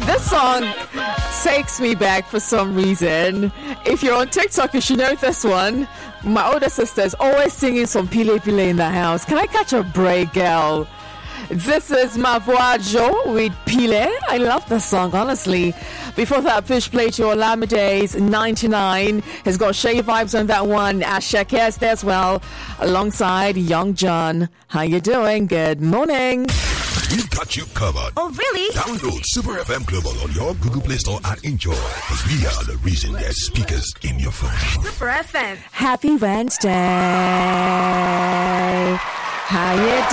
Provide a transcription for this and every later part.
This song takes me back for some reason. If you're on TikTok, you should know this one. My older sister is always singing some Pile Pile in the house. Can I catch a break, girl? This is Ma Voix Joe with Pile. I love the song, honestly. Before that, Fish played your Olamide's 99. He's got Shay vibes on that one. Ashake is there as well, alongside Young John. How you doing? Good morning. We've got you covered. Oh, really? Download Super FM Global on your Google Play Store and enjoy. Because we are the reason there's speakers in your phone. Super FM. Happy Wednesday. How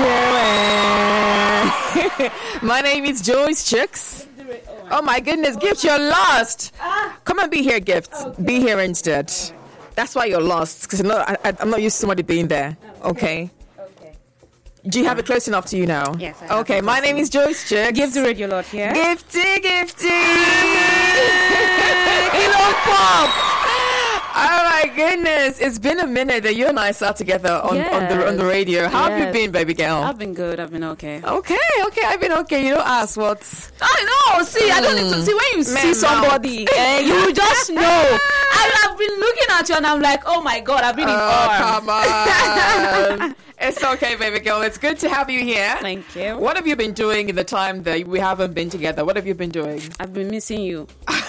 you doing? My name is Joyce Chicks. Oh my goodness, Gift, you're lost. Come and be here, Gift. Be here instead. That's why you're lost. Because I'm not used to somebody being there. Okay. Do you have it close enough to you now? Yes, I have. Okay, my name is Joyce Chicks. Give the radio lot here. Gifty. Hello, Pop. Oh my goodness, it's been a minute that you and I sat together on the radio. How have you been, baby girl? I've been good. I've been okay. Okay, I've been okay. You don't ask what. I know. See, I don't need to see when you see somebody. You just know. I've been looking at you and I'm like, oh my God, I've been in awe. Come on. It's okay, baby girl. It's good to have you here. Thank you. What have you been doing in the time that we haven't been together? What have you been doing? I've been missing you.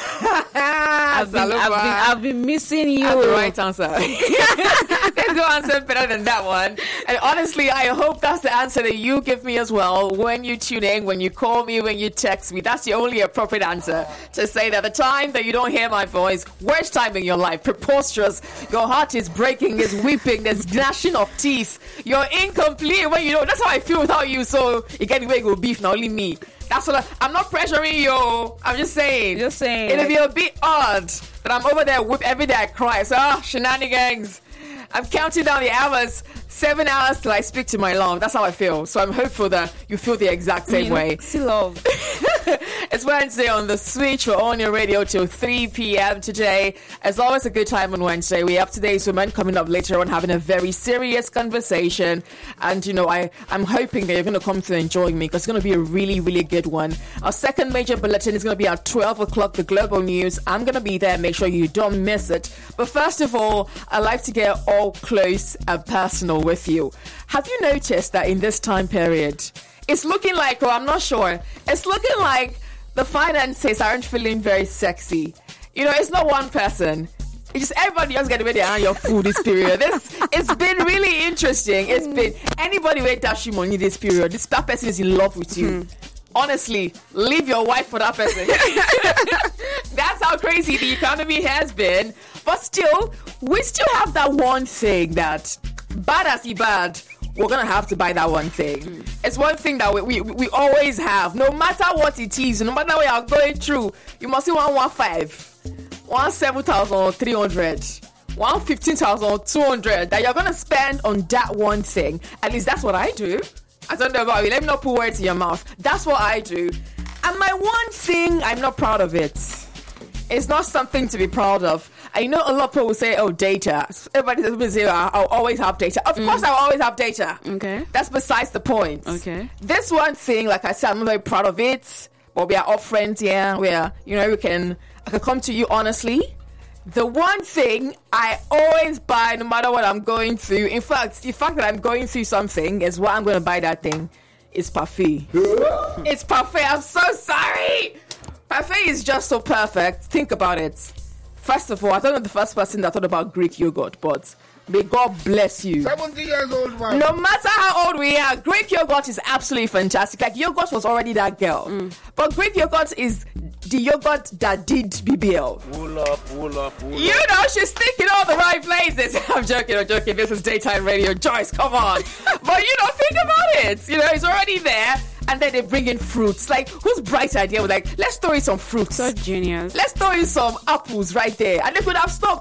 I've been missing you. That's the right answer. There's no answer better than that one. And honestly, I hope that's the answer that you give me as well when you tune in, when you call me, when you text me. That's the only appropriate answer to say that the time that you don't hear my voice, worst time in your life, preposterous, your heart is breaking, there's weeping, there's gnashing of teeth, you're incomplete when you know. That's how I feel without you. So you get away with beef, not only me. That's what I'm not pressuring you. I'm just saying. It'll be a bit odd that I'm over there with every day I cry. So shenanigans. I'm counting down the hours. 7 hours till I speak to my love. That's how I feel. So I'm hopeful that you feel the exact same way. See love. It's Wednesday on The Switch. We're on your radio till 3 p.m. today. As always, a good time on Wednesday. We have today's woman coming up later on having a very serious conversation. And, you know, I'm hoping that you're going to come to enjoy me because it's going to be a really, really good one. Our second major bulletin is going to be at 12 o'clock, the global news. I'm going to be there. Make sure you don't miss it. But first of all, I like to get all close and personal with you. Have you noticed that in this time period, it's looking like, I'm not sure, it's looking like the finances aren't feeling very sexy. You know, it's not one person. It's just everybody else getting ready to earn your food this period. It's been really interesting. It's been anybody who dash you money this period. That person is in love with you. Honestly, leave your wife for that person. That's how crazy the economy has been. But still, we still have that one thing that, bad as it bad, we're going to have to buy that one thing. It's one thing that we always have. No matter what it is, no matter what you're going through, you must see 115, 17,300, 115,200 that you're going to spend on that one thing. At least that's what I do. I don't know about you. Let me not put words in your mouth. That's what I do. And my one thing, I'm not proud of it. It's not something to be proud of. I know a lot of people will say, data. Everybody will say, I'll always have data. Of course, I'll always have data. Okay. That's besides the point. Okay. This one thing, like I said, I'm not very proud of it. But we are all friends here. Where, you know, I can come to you honestly. The one thing I always buy, no matter what I'm going through, in fact, the fact that I'm going through something is why I'm going to buy that thing, is parfait. It's parfait. I'm so sorry. Parfait is just so perfect. Think about it. First of all, I don't know the first person that thought about Greek yogurt, but may God bless you. 70 years old, man. No matter how old we are, Greek yogurt is absolutely fantastic. Like, yogurt was already that girl. But Greek yogurt is the yogurt that did BBL. Pull up. You know, she's thinking all the right places. I'm joking. This is daytime radio. Joyce, come on. But, you know, think about it. You know, it's already there. And then they bring in fruits. Like, whose bright idea was like, let's throw in some fruits. So genius. Let's throw in some apples right there. And they could have stopped.